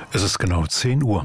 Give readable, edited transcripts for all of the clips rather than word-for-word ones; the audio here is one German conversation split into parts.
Es ist genau 10 Uhr.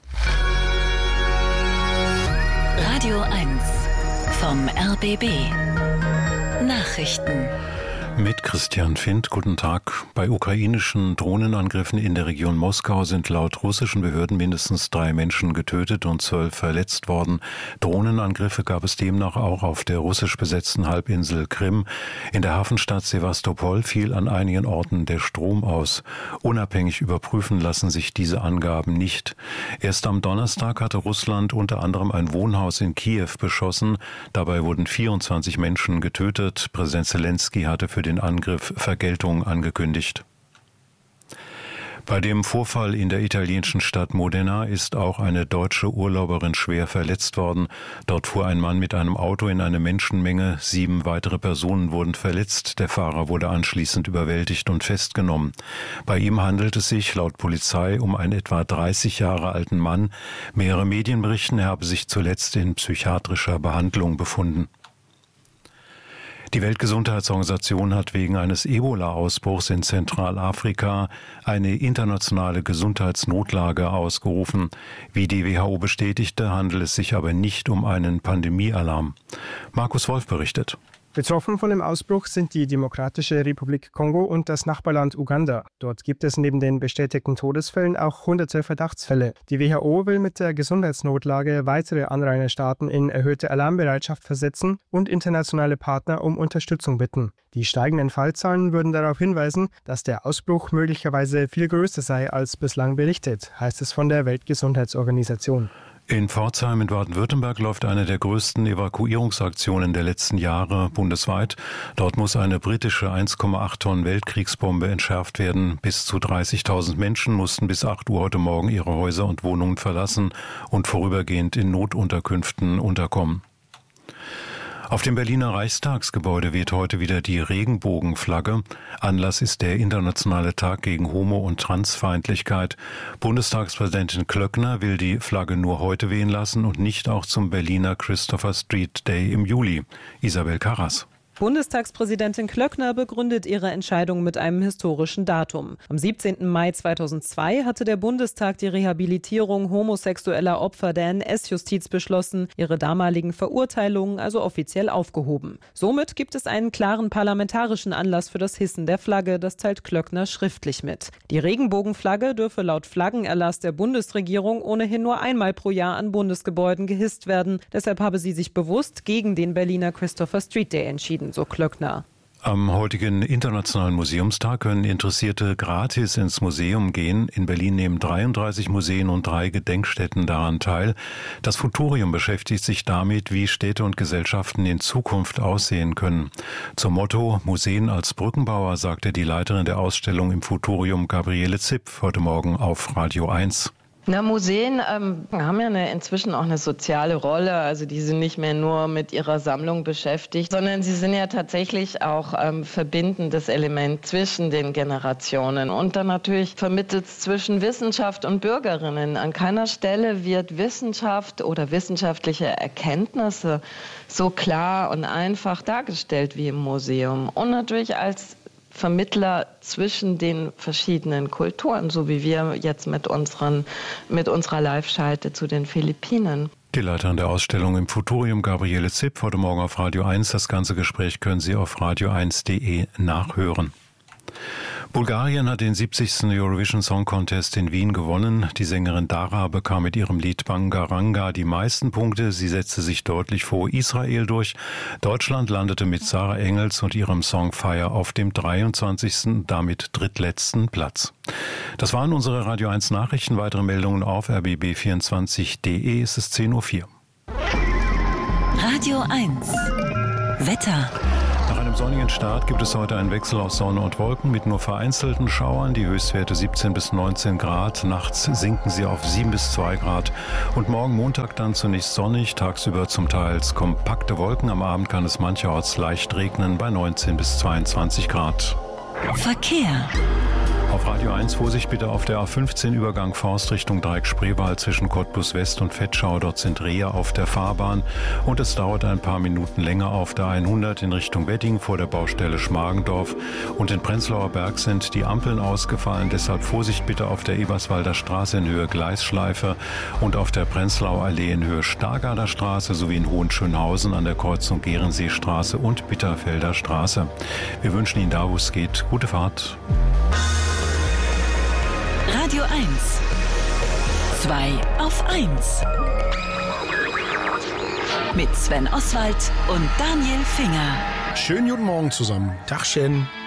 Radio 1 vom RBB. Nachrichten. Mit Christian Findt, guten Tag. Bei ukrainischen Drohnenangriffen in der Region Moskau sind laut russischen Behörden mindestens 3 Menschen getötet und 12 verletzt worden. Drohnenangriffe gab es demnach auch auf der russisch besetzten Halbinsel Krim. In der Hafenstadt Sewastopol fiel an einigen Orten der Strom aus. Unabhängig überprüfen lassen sich diese Angaben nicht. Erst am Donnerstag hatte Russland unter anderem ein Wohnhaus in Kiew beschossen. Dabei wurden 24 Menschen getötet. Präsident Zelensky hatte für den Angriff Vergeltung angekündigt. Bei dem Vorfall in der italienischen Stadt Modena ist auch eine deutsche Urlauberin schwer verletzt worden. Dort fuhr ein Mann mit einem Auto in eine Menschenmenge. 7 weitere Personen wurden verletzt. Der Fahrer wurde anschließend überwältigt und festgenommen. Bei ihm handelt es sich laut Polizei um einen etwa 30 Jahre alten Mann. Mehrere Medien berichten, er habe sich zuletzt in psychiatrischer Behandlung befunden. Die Weltgesundheitsorganisation hat wegen eines Ebola-Ausbruchs in Zentralafrika eine internationale Gesundheitsnotlage ausgerufen. Wie die WHO bestätigte, handelt es sich aber nicht um einen Pandemiealarm. Markus Wolf berichtet. Betroffen von dem Ausbruch sind die Demokratische Republik Kongo und das Nachbarland Uganda. Dort gibt es neben den bestätigten Todesfällen auch hunderte Verdachtsfälle. Die WHO will mit der Gesundheitsnotlage weitere Anrainerstaaten in erhöhte Alarmbereitschaft versetzen und internationale Partner um Unterstützung bitten. Die steigenden Fallzahlen würden darauf hinweisen, dass der Ausbruch möglicherweise viel größer sei als bislang berichtet, heißt es von der Weltgesundheitsorganisation. In Pforzheim in Baden-Württemberg läuft eine der größten Evakuierungsaktionen der letzten Jahre bundesweit. Dort muss eine britische 1,8 Tonnen Weltkriegsbombe entschärft werden. Bis zu 30.000 Menschen mussten bis 8 Uhr heute Morgen ihre Häuser und Wohnungen verlassen und vorübergehend in Notunterkünften unterkommen. Auf dem Berliner Reichstagsgebäude weht heute wieder die Regenbogenflagge. Anlass ist der Internationale Tag gegen Homo- und Transfeindlichkeit. Bundestagspräsidentin Klöckner will die Flagge nur heute wehen lassen und nicht auch zum Berliner Christopher Street Day im Juli. Isabel Karras. Bundestagspräsidentin Klöckner begründet ihre Entscheidung mit einem historischen Datum. Am 17. Mai 2002 hatte der Bundestag die Rehabilitierung homosexueller Opfer der NS-Justiz beschlossen, ihre damaligen Verurteilungen also offiziell aufgehoben. Somit gibt es einen klaren parlamentarischen Anlass für das Hissen der Flagge, das teilt Klöckner schriftlich mit. Die Regenbogenflagge dürfe laut Flaggenerlass der Bundesregierung ohnehin nur einmal pro Jahr an Bundesgebäuden gehisst werden. Deshalb habe sie sich bewusst gegen den Berliner Christopher Street Day entschieden, so Klöckner. Am heutigen Internationalen Museumstag können Interessierte gratis ins Museum gehen. In Berlin nehmen 33 Museen und 3 Gedenkstätten daran teil. Das Futurium beschäftigt sich damit, wie Städte und Gesellschaften in Zukunft aussehen können. Zum Motto Museen als Brückenbauer sagte die Leiterin der Ausstellung im Futurium, Gabriele Zipf, heute Morgen auf Radio 1. Museen haben ja inzwischen auch eine soziale Rolle. Also die sind nicht mehr nur mit ihrer Sammlung beschäftigt, sondern sie sind ja tatsächlich auch verbindendes Element zwischen den Generationen. Und dann natürlich vermittelt zwischen Wissenschaft und Bürgerinnen. An keiner Stelle wird Wissenschaft oder wissenschaftliche Erkenntnisse so klar und einfach dargestellt wie im Museum. Und natürlich als Vermittler zwischen den verschiedenen Kulturen, so wie wir jetzt mit unserer Live-Schalte zu den Philippinen. Die Leiterin der Ausstellung im Futurium, Gabriele Zipf, heute Morgen auf Radio 1. Das ganze Gespräch können Sie auf radio1.de nachhören. Bulgarien hat den 70. Eurovision Song Contest in Wien gewonnen. Die Sängerin Dara bekam mit ihrem Lied Bangaranga die meisten Punkte. Sie setzte sich deutlich vor Israel durch. Deutschland landete mit Sarah Engels und ihrem Song Fire auf dem 23., damit drittletzten Platz. Das waren unsere Radio 1 Nachrichten. Weitere Meldungen auf rbb24.de. Es ist 10:04 Uhr. Radio 1 Wetter. Nach einem sonnigen Start gibt es heute einen Wechsel aus Sonne und Wolken mit nur vereinzelten Schauern. Die Höchstwerte 17 bis 19 Grad. Nachts sinken sie auf 7 bis 2 Grad. Und morgen Montag dann zunächst sonnig, tagsüber zum Teil kompakte Wolken. Am Abend kann es mancherorts leicht regnen bei 19 bis 22 Grad. Verkehr. Auf Radio 1 Vorsicht bitte auf der A15 Übergang Forst Richtung Dreieck-Spreewald zwischen Cottbus West und Vetschau. Dort sind Rehe auf der Fahrbahn und es dauert ein paar Minuten länger auf der 100 in Richtung Wedding vor der Baustelle Schmargendorf. Und in Prenzlauer Berg sind die Ampeln ausgefallen, deshalb Vorsicht bitte auf der Eberswalder Straße in Höhe Gleisschleife und auf der Prenzlauer Allee in Höhe Stargarder Straße sowie in Hohenschönhausen an der Kreuzung Gehrenseestraße und Bitterfelder Straße. Wir wünschen Ihnen da, wo es geht, gute Fahrt. Radio 1. 2 auf 1. Mit Sven Oswald und Daniel Finger. Schönen guten Morgen zusammen. Tagchen.